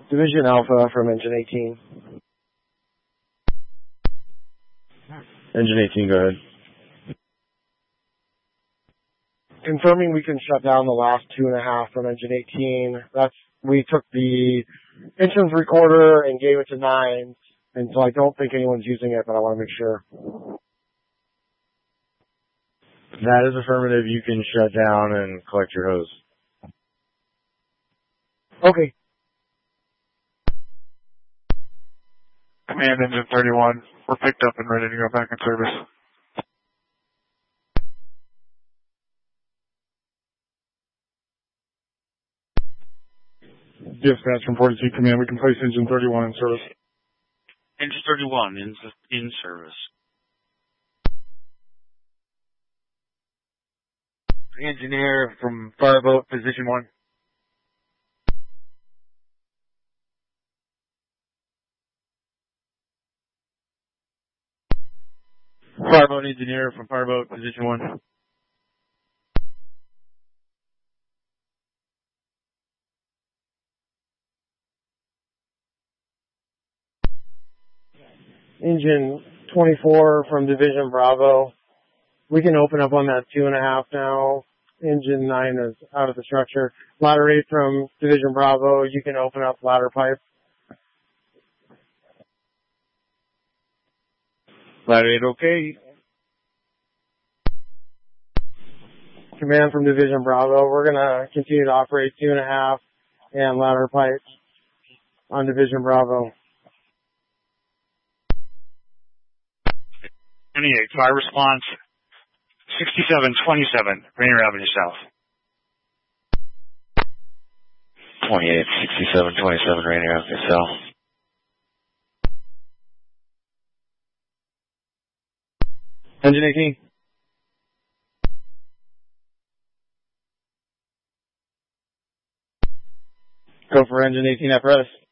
Division Alpha from Engine 18. Engine 18, go ahead. Confirming we can shut down the last 2.5 from Engine 18. We took the engine's recorder and gave it to 9, and so I don't think anyone's using it, but I want to make sure. That is affirmative. You can shut down and collect your hose. Okay. Command Engine 31, we're picked up and ready to go back in service. Dispatch from 42 Command, we can place Engine 31 in service. Engine 31 in service. Engineer from Fireboat, position 1. Fireboat engineer from Fireboat, position 1. Engine 24 from Division Bravo. We can open up on that 2.5 now. Engine 9 is out of the structure. Ladder 8 from Division Bravo. You can open up ladder pipe. Ladder 8, okay. Command from Division Bravo. We're going to continue to operate 2.5 and ladder pipe on Division Bravo. 28, fire response, 6727, Rainier Avenue South. 28, 6727, Rainier Avenue South. Engine 18. Go for Engine 18 apparatus.